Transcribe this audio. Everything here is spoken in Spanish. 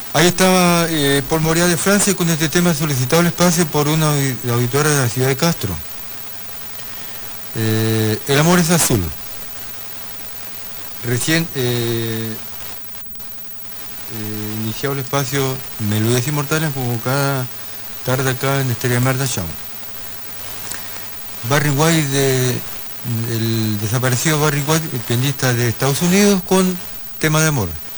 Ahí estaba Paul Moria de Francia con este tema solicitado el espacio por una auditora de la ciudad de Castro. El amor es azul. Recién iniciado el espacio Melodías Inmortales como cada tarde acá en Estrella Mar de Chao. Barry White, el desaparecido Barry White, el pianista de Estados Unidos, con tema de amor.